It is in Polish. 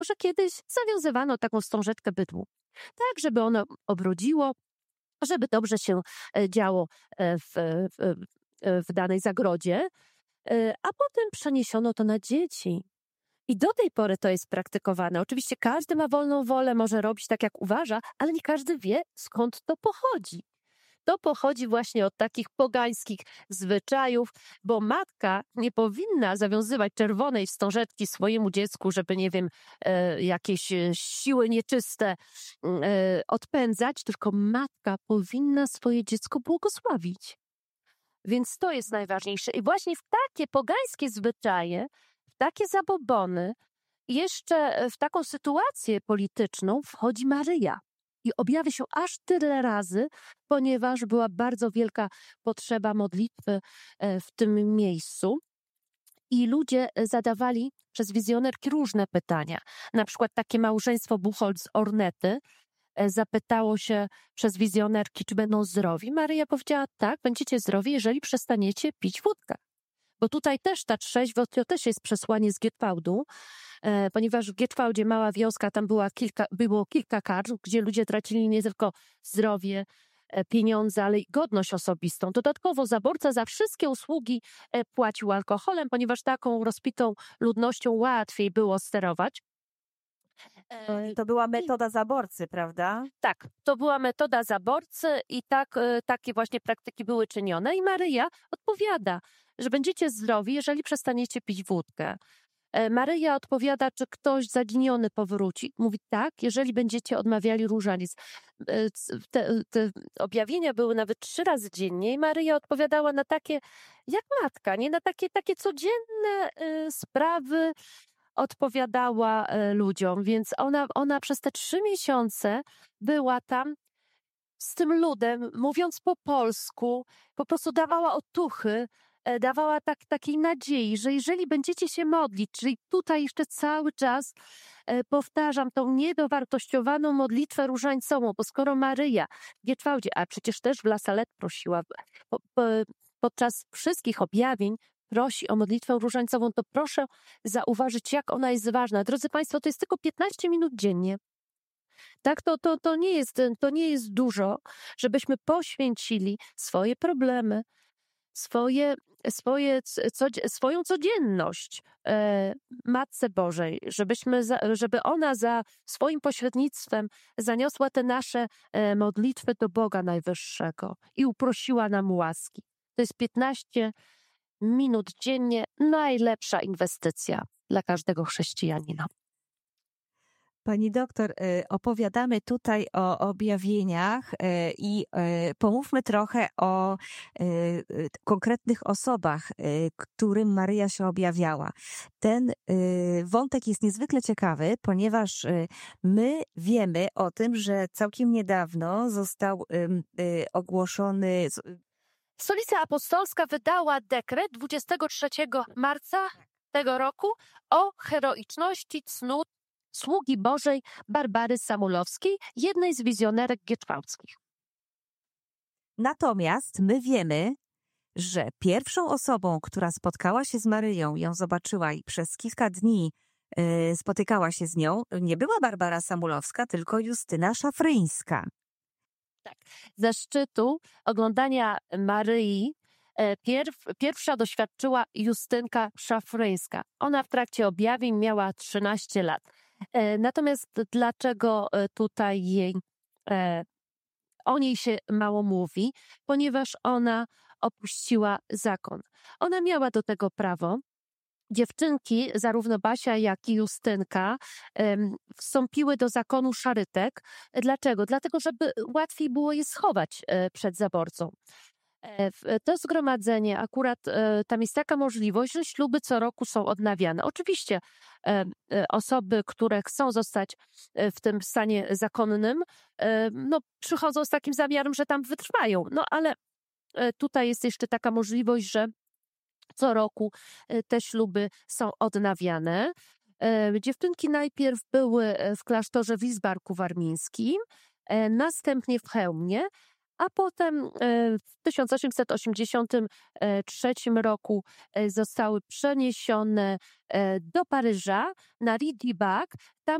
że kiedyś zawiązywano taką wstążeczkę bydłu, tak żeby ono obrodziło, żeby dobrze się działo w danej zagrodzie, a potem przeniesiono to na dzieci. I do tej pory to jest praktykowane. Oczywiście każdy ma wolną wolę, może robić tak, jak uważa, ale nie każdy wie, skąd to pochodzi. To pochodzi właśnie od takich pogańskich zwyczajów, bo matka nie powinna zawiązywać czerwonej wstążeczki swojemu dziecku, żeby, nie wiem, jakieś siły nieczyste odpędzać, tylko matka powinna swoje dziecko błogosławić. Więc to jest najważniejsze. I właśnie w takie pogańskie zwyczaje, w takie zabobony, jeszcze w taką sytuację polityczną wchodzi Maryja. I objawia się aż tyle razy, ponieważ była bardzo wielka potrzeba modlitwy w tym miejscu. I ludzie zadawali przez wizjonerki różne pytania. Na przykład takie małżeństwo Buchholz-Ornety zapytało się przez wizjonerki, czy będą zdrowi. Maryja powiedziała, tak, będziecie zdrowi, jeżeli przestaniecie pić wódkę. Bo tutaj też ta trzeźwość, to też jest przesłanie z Gietwałdu, ponieważ w Gietwałdzie, mała wioska, tam było kilka karczm, gdzie ludzie tracili nie tylko zdrowie, pieniądze, ale i godność osobistą. Dodatkowo zaborca za wszystkie usługi płacił alkoholem, ponieważ taką rozpitą ludnością łatwiej było sterować. To była metoda zaborcy, prawda? Tak, to była metoda zaborcy i takie właśnie praktyki były czynione. I Maryja odpowiada, że będziecie zdrowi, jeżeli przestaniecie pić wódkę. Maryja odpowiada, czy ktoś zaginiony powróci. Mówi tak, jeżeli będziecie odmawiali różaniec. Te objawienia były nawet 3 razy dziennie i Maryja odpowiadała na takie, jak matka, nie na takie codzienne sprawy, odpowiadała ludziom, więc ona przez te 3 miesiące była tam z tym ludem, mówiąc po polsku, po prostu dawała otuchy, dawała takiej nadziei, że jeżeli będziecie się modlić, czyli tutaj jeszcze cały czas powtarzam tą niedowartościowaną modlitwę różańcową, bo skoro Maryja w Gietwałdzie, a przecież też w La Salette prosiła, podczas wszystkich objawień prosi o modlitwę różańcową, to proszę zauważyć, jak ona jest ważna. Drodzy Państwo, to jest tylko 15 minut dziennie. Tak, to nie jest dużo, żebyśmy poświęcili swoje problemy, swoją codzienność Matce Bożej, żeby ona za swoim pośrednictwem zaniosła te nasze modlitwy do Boga Najwyższego i uprosiła nam łaski. To jest 15 minut dziennie, najlepsza inwestycja dla każdego chrześcijanina. Pani doktor, opowiadamy tutaj o objawieniach i pomówmy trochę o konkretnych osobach, którym Maryja się objawiała. Ten wątek jest niezwykle ciekawy, ponieważ my wiemy o tym, że całkiem niedawno został ogłoszony... Stolica Apostolska wydała dekret 23 marca tego roku o heroiczności cnót sługi Bożej Barbary Samulowskiej, jednej z wizjonerek gietwałdzkich. Natomiast my wiemy, że pierwszą osobą, która spotkała się z Maryją, ją zobaczyła i przez kilka dni spotykała się z nią, nie była Barbara Samulowska, tylko Justyna Szafryńska. Tak. Ze szczytu oglądania Maryi pierwsza doświadczyła Justynka Szafryńska. Ona w trakcie objawień miała 13 lat. Natomiast dlaczego tutaj o niej się mało mówi? Ponieważ ona opuściła zakon. Ona miała do tego prawo. Dziewczynki, zarówno Basia, jak i Justynka, wstąpiły do zakonu szarytek. Dlaczego? Dlatego, żeby łatwiej było je schować przed zaborcą. To zgromadzenie, akurat tam jest taka możliwość, że śluby co roku są odnawiane. Oczywiście osoby, które chcą zostać w tym stanie zakonnym, przychodzą z takim zamiarem, że tam wytrwają. No ale tutaj jest jeszcze taka możliwość, że co roku te śluby są odnawiane. Dziewczynki najpierw były w klasztorze w Wisbarku Warmińskim, następnie w Chełmie, a potem w 1883 roku zostały przeniesione do Paryża na Riedibach. Tam